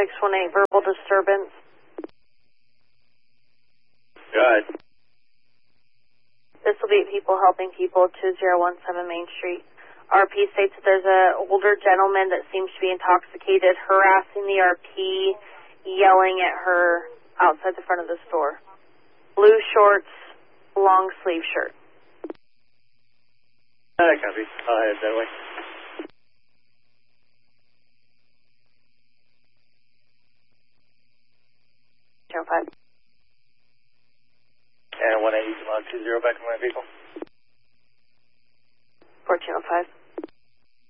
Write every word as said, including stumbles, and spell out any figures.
six one eight, verbal disturbance. Good. This will be people helping people to zero one seven Main Street. R P states that there's an older gentleman that seems to be intoxicated, harassing the R P, yelling at her outside the front of the store. Blue shorts, long sleeve shirt. I copy. I'll head that way. zero five. And one eighty, come on, two zero back to my vehicle. fourteen oh five.